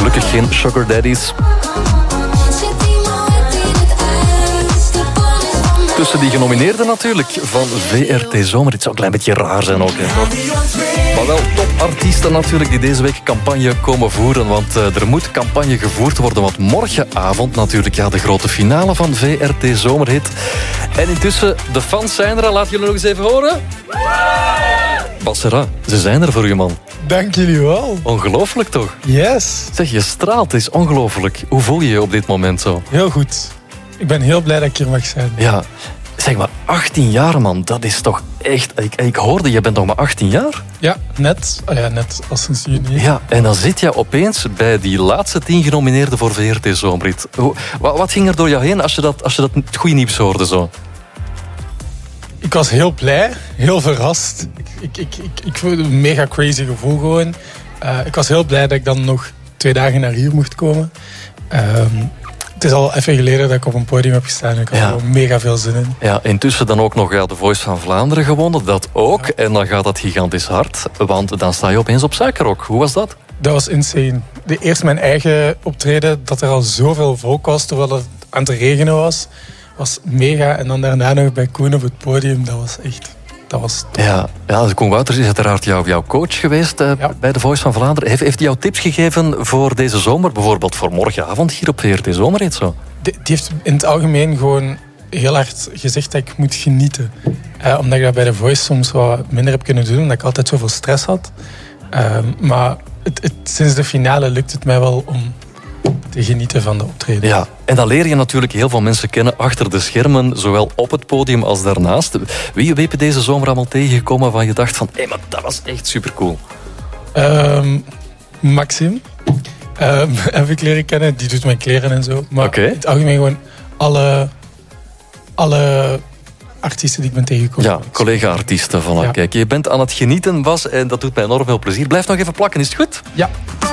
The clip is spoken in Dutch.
Gelukkig geen sugar daddies. Tussen die genomineerden natuurlijk van VRT Zomer. Het zou een klein beetje raar zijn ook. Maar wel topartiesten natuurlijk die deze week campagne komen voeren. Want er moet campagne gevoerd worden. Want morgenavond natuurlijk de grote finale van VRT Zomerhit. En intussen, de fans zijn er al. Laat jullie nog eens even horen. Bassera, ze zijn er voor je, man. Dank jullie wel. Ongelooflijk toch? Yes. Zeg, je straalt, het is ongelooflijk. Hoe voel je je op dit moment zo? Heel goed. Ik ben heel blij dat ik hier mag zijn. Ja, zeg maar, 18 jaar, man, dat is toch echt... Ik hoorde, je bent nog maar 18 jaar? Ja, net als sinds juni. Ja, en dan zit je opeens bij die laatste 10 genomineerden voor VRT Zomerhit. Wat ging er door jou heen als je dat goede nieuws hoorde zo? Ik was heel blij, heel verrast. Ik voelde een mega crazy gevoel gewoon. Ik was heel blij dat ik dan nog 2 dagen naar hier mocht komen. Het is al even geleden dat ik op een podium heb gestaan. Ik had er mega veel zin in. Ja, intussen dan ook nog de Voice van Vlaanderen gewonnen. Dat ook. Ja. En dan gaat dat gigantisch hard. Want dan sta je opeens op Suikerrok. Hoe was dat? Dat was insane. Eerst mijn eigen optreden, dat er al zoveel volk was, terwijl het aan het regenen was mega. En dan daarna nog bij Koen op het podium, dat was echt... Dat was top. Ja, Koen Wouters is uiteraard jouw coach geweest bij de Voice van Vlaanderen. Heeft hij jou tips gegeven voor deze zomer? Bijvoorbeeld voor morgenavond hier op VRT Zomerhit zo? Die heeft in het algemeen gewoon heel hard gezegd dat ik moet genieten. Omdat ik dat bij de Voice soms wat minder heb kunnen doen. Omdat ik altijd zoveel stress had. Maar sinds de finale lukt het mij wel om te genieten van de optreden. Ja, en dan leer je natuurlijk heel veel mensen kennen achter de schermen, zowel op het podium als daarnaast. Wie heb je deze zomer allemaal tegengekomen van je dacht van, hé, maar dat was echt supercool? Maxim heb ik leren kennen, die doet mijn kleren en zo. Maar in het algemeen gewoon alle artiesten die ik ben tegengekomen. Ja, collega-artiesten. Voilà. Ja. Kijk, je bent aan het genieten, Bas, en dat doet mij enorm veel plezier. Blijf nog even plakken, is het goed? Ja.